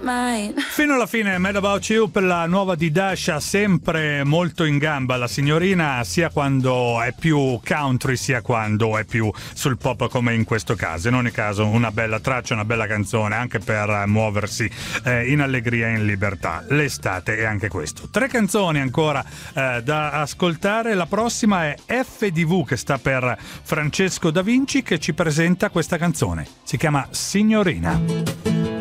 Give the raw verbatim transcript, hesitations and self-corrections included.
Fino alla fine Mad About You per la nuova di Dasha, sempre molto in gamba la signorina, sia quando è più country sia quando è più sul pop, come in questo caso. In ogni caso una bella traccia, una bella canzone anche per muoversi eh, in allegria e in libertà. L'estate è anche questo. Tre canzoni ancora eh, da ascoltare. La prossima è F D V, che sta per Francesco Da Vinci, che ci presenta questa canzone. Si chiama Signorina.